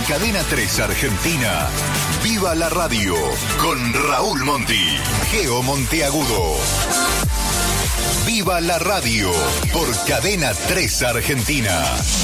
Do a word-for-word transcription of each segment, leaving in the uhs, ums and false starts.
Cadena tres Argentina, Viva la Radio, con Raúl Monti, Geo Monteagudo. Viva la Radio, por Cadena tres Argentina.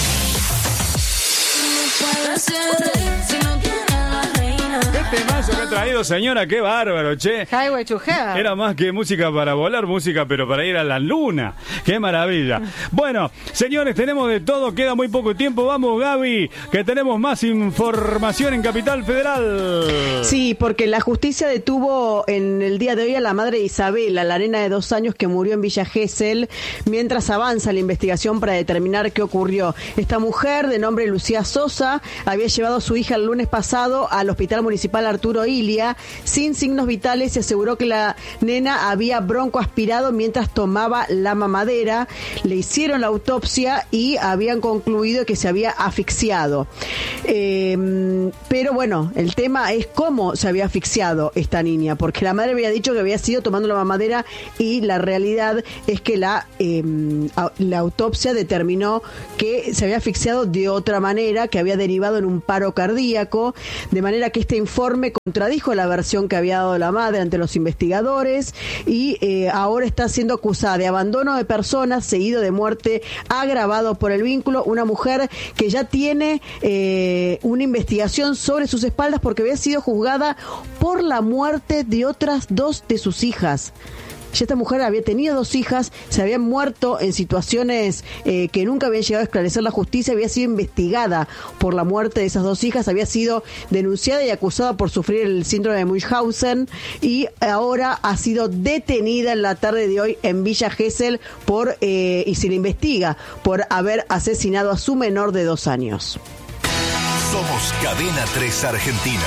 ¿Qué temazo que ha traído, señora? ¡Qué bárbaro, che! Highway to Heaven. Era más que música para volar, música pero para ir a la luna. ¡Qué maravilla! Bueno, señores, tenemos de todo, queda muy poco tiempo. Vamos, Gaby, que tenemos más información en Capital Federal. Sí, porque la justicia detuvo en el día de hoy a la madre de Isabela, la nena de dos años que murió en Villa Gesell, mientras avanza la investigación para determinar qué ocurrió. Esta mujer, de nombre Lucía Sosa, había llevado a su hija el lunes pasado al Hospital Municipal Arturo Ilia sin signos vitales y aseguró que la nena había broncoaspirado mientras tomaba la mamadera. Le hicieron la autopsia y habían concluido que se había asfixiado. Eh, pero bueno, el tema es cómo se había asfixiado esta niña, porque la madre había dicho que había sido tomando la mamadera y la realidad es que la, eh, la autopsia determinó que se había asfixiado de otra manera, que había derivado en un paro cardíaco, de manera que este informe contradijo la versión que había dado la madre ante los investigadores y eh, ahora está siendo acusada de abandono de personas seguido de muerte agravado por el vínculo, una mujer que ya tiene eh, una investigación sobre sus espaldas porque había sido juzgada por la muerte de otras dos de sus hijas. Ya esta mujer había tenido dos hijas, se habían muerto en situaciones eh, que nunca habían llegado a esclarecer la justicia, había sido investigada por la muerte de esas dos hijas, había sido denunciada y acusada por sufrir el síndrome de Munchausen y ahora ha sido detenida en la tarde de hoy en Villa Gesell por, eh, y se le investiga por haber asesinado a su menor de dos años. Somos Cadena tres Argentina.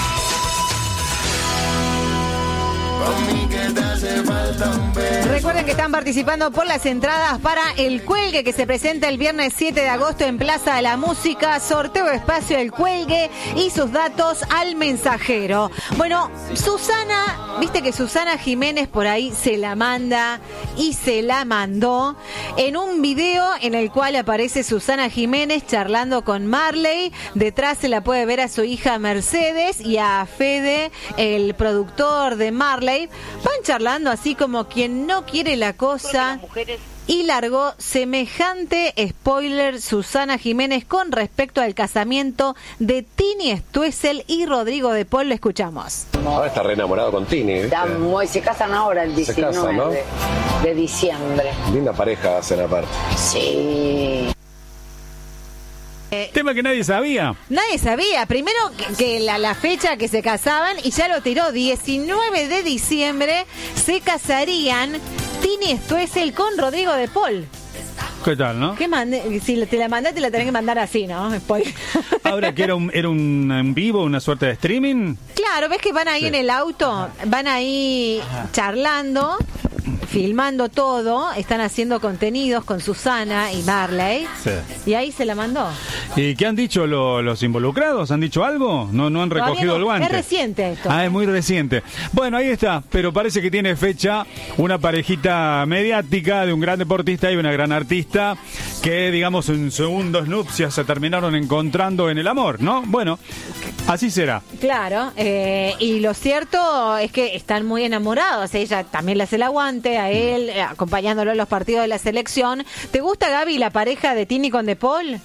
Recuerden que están participando por las entradas para el Cuelgue que se presenta el viernes siete de agosto en Plaza de la Música. Sorteo de espacio del Cuelgue y sus datos al mensajero. Bueno, Susana, viste que Susana Jiménez por ahí se la manda y se la mandó en un video en el cual aparece Susana Jiménez charlando con Marley. Detrás se la puede ver a su hija Mercedes y a Fede, el productor de Marley. Van charlando así como quien no quiere la cosa y largó semejante spoiler Susana Jiménez con respecto al casamiento de Tini Stoessel y Rodrigo de Paul. Lo escuchamos. Ahora está re enamorado con Tini. Está muy, se casan ahora el diecinueve se casan, ¿no? de, de diciembre. Linda pareja hacen aparte. Sí. Eh, Tema que nadie sabía. Nadie sabía. Primero que, que la, la fecha que se casaban y ya lo tiró. diecinueve de diciembre se casarían Tini Stoessel con Rodrigo de Paul. ¿Qué tal, no? ¿Qué mande? Si te la mandaste, la tenés que mandar así, ¿no? Spoiler. Ahora que era un, era un en vivo, una suerte de streaming. Claro, ves que van ahí Sí. en el auto, van ahí charlando, filmando todo, están haciendo contenidos con Susana y Marley. Sí. Y ahí se la mandó. ¿Y qué han dicho lo, los involucrados? ¿Han dicho algo? No, no han Todavía recogido no, el guante. es reciente esto. Ah, es muy reciente. Bueno, ahí está, pero parece que tiene fecha una parejita mediática de un gran deportista y una gran artista que, digamos, en segundos nupcias se terminaron encontrando en el amor, ¿no? Bueno, así será. Claro, eh, y lo cierto es que están muy enamorados. Ella también le hace el aguante a él, eh, acompañándolo en los partidos de la selección. ¿Te gusta, Gaby, la pareja de Tini con De Paul?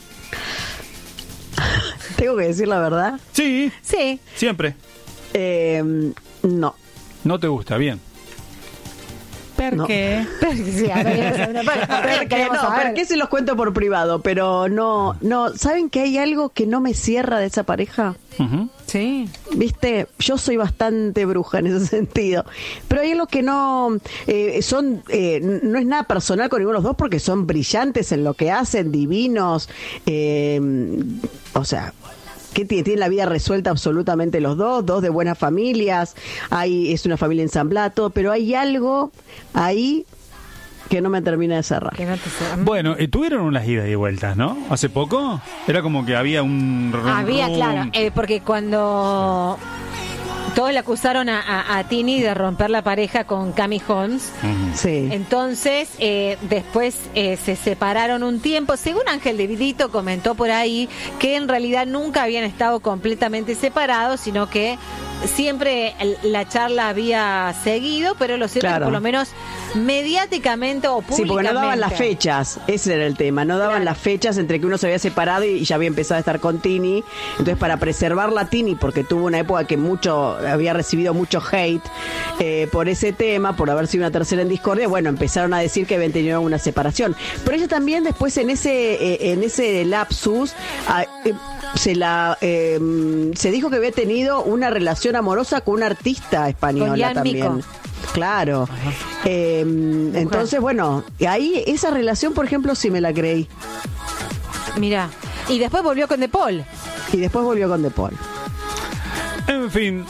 ¿Tengo que decir la verdad? Sí, Sí. siempre. Eh, no. No te gusta, bien. ¿Por No. qué? Sí, a ver, una pareja, Porque queremos no, saber. porque se los cuento por privado, pero no, no, ¿saben que hay algo que no me cierra de esa pareja? Uh-huh. Sí. Viste, yo soy bastante bruja en ese sentido, pero hay algo que no eh, son, eh, no es nada personal con ninguno de los dos porque son brillantes en lo que hacen, divinos, eh, o sea, que tienen, tienen la vida resuelta absolutamente los dos, dos de buenas familias, hay, es una familia ensamblada, todo, pero hay algo ahí que no me termina de cerrar. Que no te sé. Bueno, eh, tuvieron unas idas y vueltas, ¿no? Hace poco era como que había un... rum, Había, rum. claro, eh, porque cuando todos le acusaron a, a, a Tini de romper la pareja con Cami Holmes. Uh-huh. Sí. Entonces, eh, después eh, se separaron un tiempo. Según Ángel de Vidito comentó por ahí que en realidad nunca habían estado completamente separados, sino que siempre la charla había seguido, pero lo cierto Claro. es que por lo menos mediáticamente o públicamente. Sí, porque no daban las fechas, ese era el tema, no daban Claro. las fechas entre que uno se había separado y ya había empezado a estar con Tini. Entonces, para preservar la Tini, porque tuvo una época que mucho había recibido mucho hate eh, por ese tema, por haber sido una tercera en discordia, bueno, empezaron a decir que habían tenido una separación. Pero ella también después en ese eh, en ese lapsus ah, eh, se la eh, se dijo que había tenido una relación amorosa con una artista española Con Jan también. Mico. Claro. Eh, entonces, bueno, ahí esa relación, por ejemplo, sí me la creí. Mira, y después volvió con De Paul. Y después volvió con De Paul. En fin,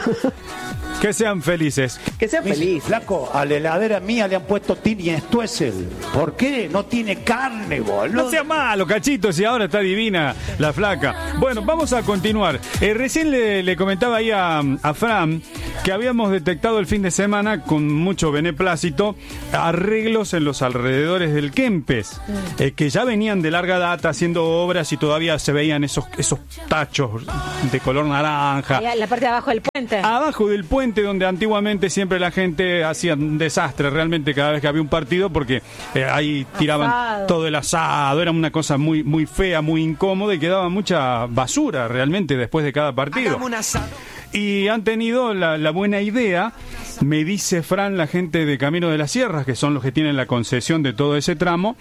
que sean felices. Que sea Me dice, feliz. flaco, a la heladera mía le han puesto Tini Stoessel. ¿Por qué? No tiene carne, boludo. No sea malo, cachitos, y ahora está divina la flaca. Bueno, vamos a continuar. Eh, recién le, le comentaba ahí a, a Fran que habíamos detectado el fin de semana con mucho beneplácito arreglos en los alrededores del Kempes, eh, que ya venían de larga data haciendo obras y todavía se veían esos, esos tachos de color naranja. Allá en la parte de abajo del puente. Abajo del puente donde antiguamente siempre la gente hacía un desastre realmente cada vez que había un partido porque eh, ahí tiraban Asado. todo el asado, era una cosa muy muy fea, muy incómoda y quedaba mucha basura realmente después de cada partido. Y han tenido la, la buena idea, me dice Fran, la gente de Camino de las Sierras, que son los que tienen la concesión de todo ese tramo,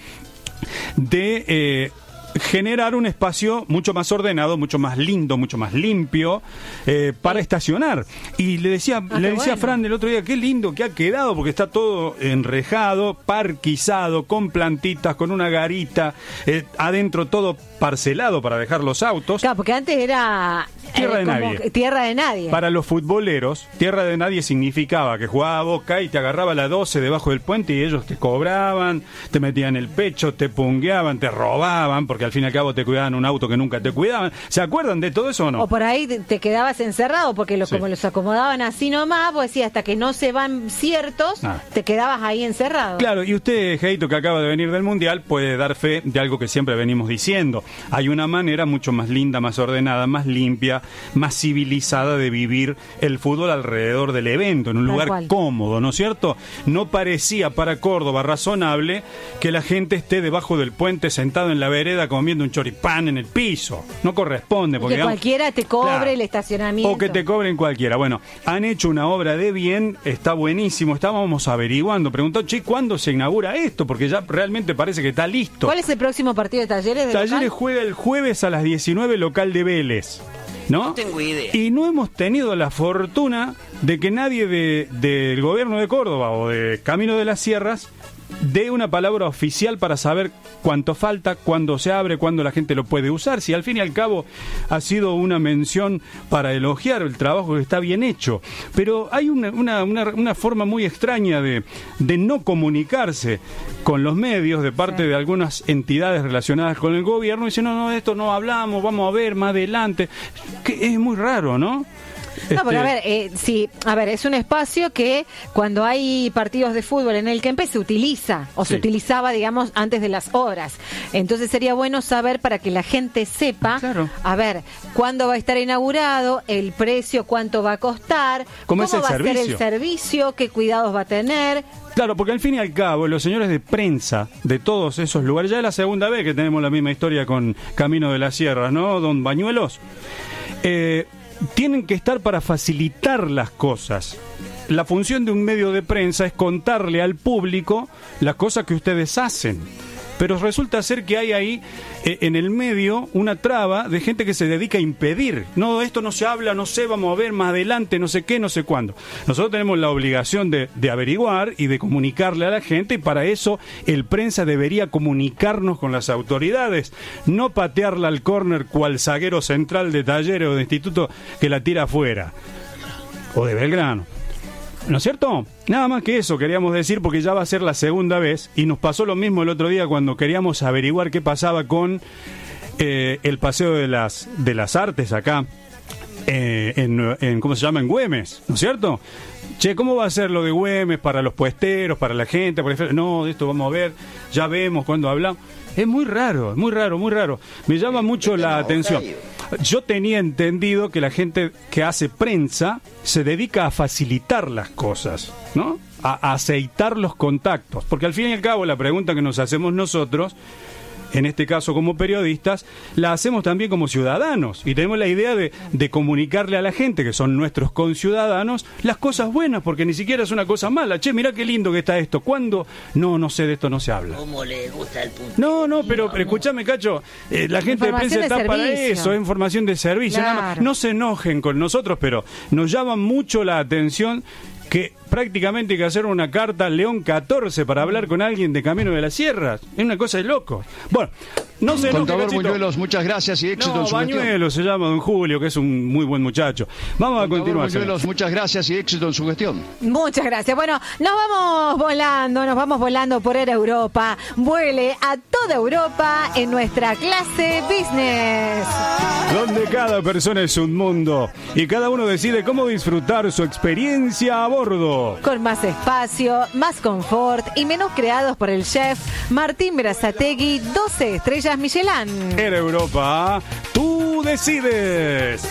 de eh, generar un espacio mucho más ordenado, mucho más lindo, mucho más limpio eh, para estacionar. Y le decía, Ah, le qué decía a bueno. Fran el otro día, qué lindo que ha quedado, porque está todo enrejado, parquizado, con plantitas, con una garita, eh, adentro todo parcelado para dejar los autos. Claro, porque antes era Tierra de como nadie. que- tierra de nadie. Para los futboleros, tierra de nadie significaba que jugaba Boca y te agarraba la doce debajo del puente y ellos te cobraban, te metían el pecho, te pungueaban, te robaban, porque al fin y al cabo te cuidaban un auto que nunca te cuidaban. ¿Se acuerdan de todo eso o no? O por ahí te- te quedabas encerrado, porque lo, Sí. como los acomodaban así nomás, pues decía, hasta que no se van ciertos, Ah. te quedabas ahí encerrado. Claro, y usted, Geito, que acaba de venir del Mundial, puede dar fe de algo que siempre venimos diciendo. Hay una manera mucho más linda, más ordenada, más limpia, más civilizada de vivir el fútbol alrededor del evento, en un Tal lugar cual. cómodo, ¿no es cierto? No parecía para Córdoba razonable que la gente esté debajo del puente sentado en la vereda comiendo un choripán en el piso. No corresponde. Y Porque, que digamos, cualquiera te cobre claro, el estacionamiento. o que te cobren cualquiera. Bueno, han hecho una obra de bien, está buenísimo. Estábamos averiguando, preguntó, che, ¿cuándo se inaugura esto? Porque ya realmente parece que está listo. ¿Cuál es el próximo partido de Talleres? de Talleres local? juega el jueves a las diecinueve, local de Vélez. ¿No? No tengo idea. Y no hemos tenido la fortuna de que nadie de- del gobierno de Córdoba o de Camino de las Sierras dé una palabra oficial para saber cuánto falta, cuándo se abre, cuándo la gente lo puede usar. Si al fin y al cabo ha sido una mención para elogiar el trabajo que está bien hecho. Pero hay una, una, una, una forma muy extraña de, de no comunicarse con los medios de parte Sí. de algunas entidades relacionadas con el gobierno. Dicen, no, no, de esto no hablamos, vamos a ver más adelante. Que es muy raro, ¿no? No, porque Este, a ver, eh, sí, a ver, es un espacio que cuando hay partidos de fútbol en el Kempes se utiliza, o se Sí. utilizaba, digamos, antes de las obras. Entonces sería bueno saber para que la gente sepa, Claro. a ver, cuándo va a estar inaugurado, el precio, cuánto va a costar, ¿Cómo es el va a ser el servicio? servicio, qué cuidados va a tener. Claro, porque al fin y al cabo, los señores de prensa de todos esos lugares, ya es la segunda vez que tenemos la misma historia con Camino de las Sierras, ¿no, don Bañuelos? Eh, tienen que estar para facilitar las cosas. La función de un medio de prensa es contarle al público las cosas que ustedes hacen. Pero resulta ser que hay ahí, eh, en el medio, una traba de gente que se dedica a impedir. No, esto no se habla, no sé, vamos a ver más adelante, no sé qué, no sé cuándo. Nosotros tenemos la obligación de, de averiguar y de comunicarle a la gente, y para eso el prensa debería comunicarnos con las autoridades, no patearla al córner cual zaguero central de Talleres o de Instituto que la tira afuera. O de Belgrano. ¿No es cierto? Nada más que eso queríamos decir, porque ya va a ser la segunda vez, y nos pasó lo mismo el otro día cuando queríamos averiguar qué pasaba con eh, el Paseo de las, de las Artes acá eh, en, en, ¿cómo se llama? En Güemes, ¿no es cierto? Che, ¿cómo va a ser lo de Güemes para los puesteros, para la gente? Por ejemplo, no, de esto vamos a ver, ya vemos cuando hablamos. Es muy raro, muy raro, muy raro. Me llama mucho la atención. Yo tenía entendido que la gente que hace prensa se dedica a facilitar las cosas, ¿no? A aceitar los contactos. Porque al fin y al cabo la pregunta que nos hacemos nosotros, en este caso como periodistas, la hacemos también como ciudadanos y tenemos la idea de, de comunicarle a la gente, que son nuestros conciudadanos, las cosas buenas, porque ni siquiera es una cosa mala. Che, mirá qué lindo que está esto. ¿Cuándo? No, no sé, de esto no se habla. ¿Cómo le gusta el punto? No, no, pero, pero escúchame, Cacho, eh, la gente de prensa está para eso, es información de servicio. Claro. Nada más. No se enojen con nosotros, pero nos llama mucho la atención que prácticamente hay que hacer una carta al León catorce para hablar con alguien de Camino de las Sierras. Es una cosa de loco. Bueno, no se enoje, Contador Cachito. Buñuelos, muchas gracias y éxito No, en su Bañuelos gestión. se llama don Julio, que es un muy buen muchacho. Vamos a Contador continuar. Buñuelos, muchas gracias y éxito en su gestión. Muchas gracias. Bueno, nos vamos volando, nos vamos volando por Air Europa. Vuele a toda Europa en nuestra clase business. Donde cada persona es un mundo y cada uno decide cómo disfrutar su experiencia a bordo. Con más espacio, más confort y menús creados por el chef Martín Berazategui, doce estrellas Michelin. Air Europa, tú decides.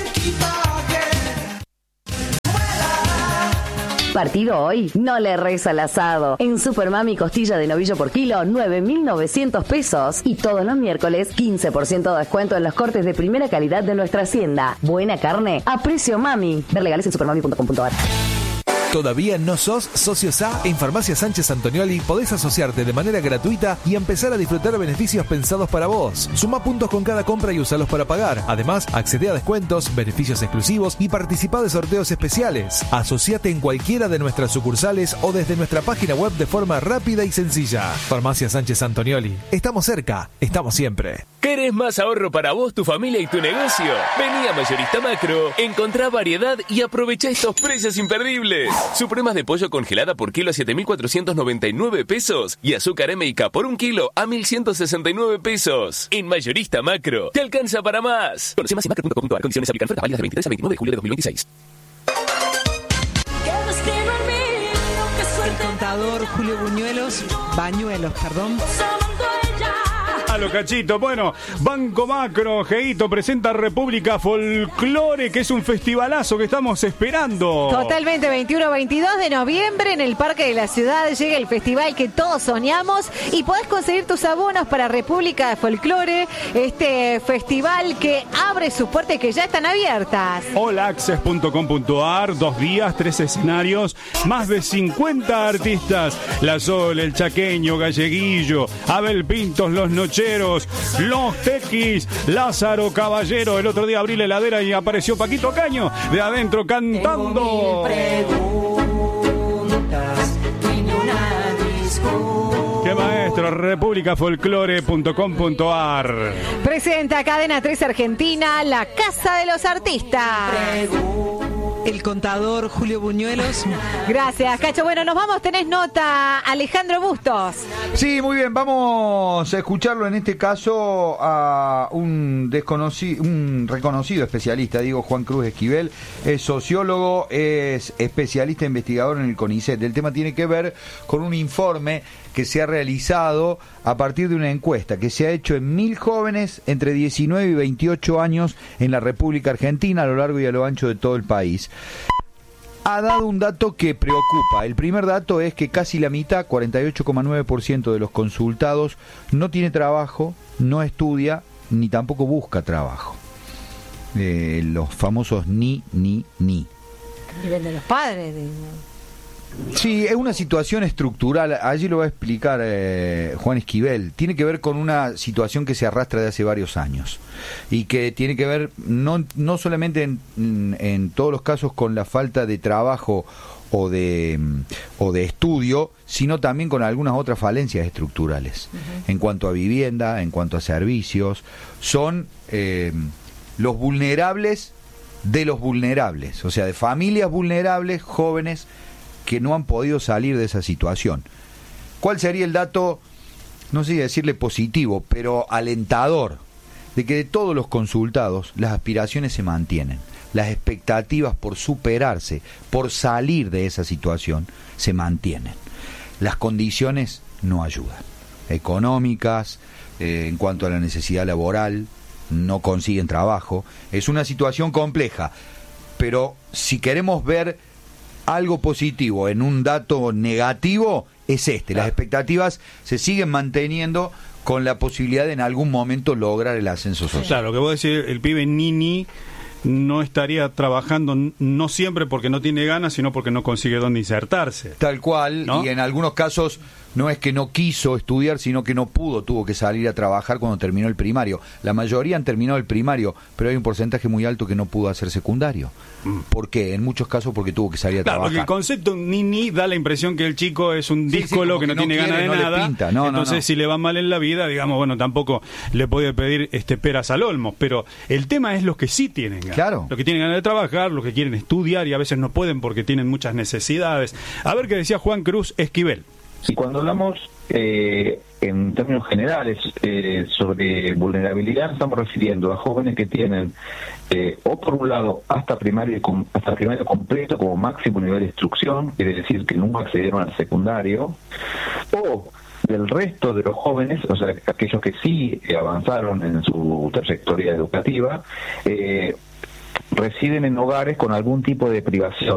Partido hoy, no le reza al asado. En Supermami costilla de novillo por kilo, nueve mil novecientos pesos. Y todos los miércoles, quince por ciento de descuento en los cortes de primera calidad de nuestra hacienda. Buena carne a precio mami. Ver legales en supermami punto com punto a r. ¿Todavía no sos socio S A? En Farmacia Sánchez Antonioli podés asociarte de manera gratuita y empezar a disfrutar beneficios pensados para vos. Suma puntos con cada compra y usalos para pagar. Además, accede a descuentos, beneficios exclusivos y participa de sorteos especiales. Asociate en cualquiera de nuestras sucursales o desde nuestra página web de forma rápida y sencilla. Farmacia Sánchez Antonioli. Estamos cerca, estamos siempre. ¿Querés más ahorro para vos, tu familia y tu negocio? Vení a Mayorista Macro, encontrá variedad y aprovecha estos precios imperdibles. Supremas de pollo congelada por kilo a siete mil cuatrocientos noventa y nueve pesos y azúcar M y K por un kilo a mil ciento sesenta y nueve pesos. En Mayorista Macro, te alcanza para más. Conoce más en macro punto com punto a r. Condiciones aplican. Oferta válida del veintitrés al veintinueve de julio de dos mil veintiséis. El contador Julio Buñuelos, Bañuelos, perdón. Halo, Cachito. Bueno, Banco Macro, Geito, presenta República Folclore, que es un festivalazo que estamos esperando. Totalmente, veintiuno a veintidós de noviembre en el Parque de la Ciudad llega el festival que todos soñamos y podés conseguir tus abonos para República Folclore, este festival que abre sus puertas y que ya están abiertas. all access punto com punto a r, dos días, tres escenarios, más de cincuenta artistas. La Sol, el Chaqueño, Galleguillo, Abel Pintos, Los Nocheros, Los Tequis, Lázaro Caballero. El otro día abrí la heladera y apareció Paquito Caño de adentro cantando. ¡Qué maestro! república folclore punto com punto a r. Presenta Cadena tres Argentina, la Casa de los Artistas. El contador Julio Buñuelos. Gracias, Cacho. Bueno, nos vamos. Tenés nota, Alejandro Bustos. Sí, muy bien. Vamos a escucharlo en este caso a un desconocido, un reconocido especialista, digo, Juan Cruz Esquivel. Es sociólogo, es especialista investigador en el CONICET. El tema tiene que ver con un informe que se ha realizado a partir de una encuesta que se ha hecho en mil jóvenes entre diecinueve y veintiocho años en la República Argentina, a lo largo y a lo ancho de todo el país. Ha dado un dato que preocupa. El primer dato es que casi la mitad, cuarenta y ocho coma nueve por ciento de los consultados, no tiene trabajo, no estudia, ni tampoco busca trabajo. Eh, los famosos ni, ni, ni. Nivel de los padres. De... Sí, es una situación estructural. Allí lo va a explicar eh, Juan Esquivel. Tiene que ver con una situación que se arrastra de hace varios años y que tiene que ver no, no solamente en, en todos los casos con la falta de trabajo o de, o de estudio, sino también con algunas otras falencias estructurales. Uh-huh. En cuanto a vivienda, en cuanto a servicios, son eh, los vulnerables de los vulnerables, o sea, de familias vulnerables, jóvenes que no han podido salir de esa situación. ¿Cuál sería el dato, no sé si decirle positivo, pero alentador, de que de todos los consultados las aspiraciones se mantienen? las expectativas por superarse, por salir de esa situación, se mantienen. Las condiciones no ayudan. Económicas, eh, en cuanto a la necesidad laboral, no consiguen trabajo. Es una situación compleja, pero si queremos ver algo positivo en un dato negativo, es este. Las expectativas se siguen manteniendo con la posibilidad de en algún momento lograr el ascenso social. Claro, lo que vos decís, el pibe Nini no estaría trabajando no siempre porque no tiene ganas, sino porque no consigue dónde insertarse. Tal cual, ¿no? Y en algunos casos no es que no quiso estudiar, sino que no pudo, tuvo que salir a trabajar cuando terminó el primario. La mayoría han terminado el primario, pero hay un porcentaje muy alto que no pudo hacer secundario. Mm. ¿Por qué? En muchos casos porque tuvo que salir a claro, trabajar. Porque el concepto Nini da la impresión que el chico es un sí, díscolo sí, que no, no tiene quiere, ganas de no nada. Le pinta. No, Entonces, no, no. si le va mal en la vida, digamos, bueno, tampoco le puede pedir este peras al olmo. Pero el tema es los que sí tienen ganas. Claro. Los que tienen ganas de trabajar, los que quieren estudiar y a veces no pueden porque tienen muchas necesidades. A ver qué decía Juan Cruz Esquivel. Y cuando hablamos eh, en términos generales eh, sobre vulnerabilidad, estamos refiriendo a jóvenes que tienen, eh, o por un lado, hasta primario, hasta primario completo como máximo nivel de instrucción, quiere decir que nunca accedieron al secundario, o del resto de los jóvenes, o sea, aquellos que sí avanzaron en su trayectoria educativa, eh, residen en hogares con algún tipo de privación,